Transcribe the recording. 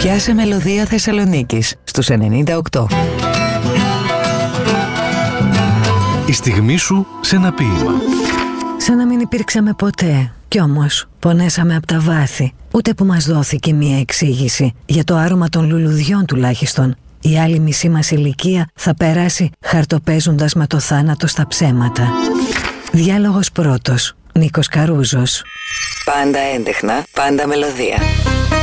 Πιάσε μελωδία Θεσσαλονίκης στους 98. Η στιγμή σου σε ένα ποίημα. Σαν να μην υπήρξαμε ποτέ. Κι όμως πονέσαμε από τα βάθη. Ούτε που μας δόθηκε μία εξήγηση. Για το άρωμα των λουλουδιών τουλάχιστον. Η άλλη μισή μας ηλικία θα περάσει χαρτοπαίζοντας με το θάνατο στα ψέματα. Διάλογος πρώτος. Νίκος Καρούζος. Πάντα έντεχνα, πάντα μελωδία.